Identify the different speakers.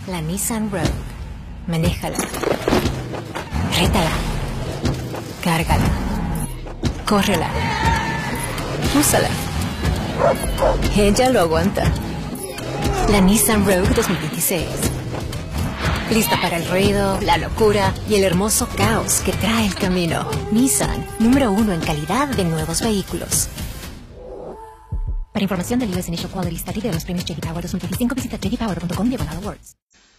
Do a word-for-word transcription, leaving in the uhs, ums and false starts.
Speaker 1: La Nissan Rogue. Manéjala. Rétala. Cárgala. Córrela. Úsala. Ella lo aguanta. La Nissan Rogue dos mil veintiséis. Lista para el ruido, la locura y el hermoso caos que trae el camino. Nissan, número uno en calidad de nuevos vehículos. Para información del U S Initial Quality Study de los premios J D Power dos mil veinticinco, visita j d power punto com diagonal awards.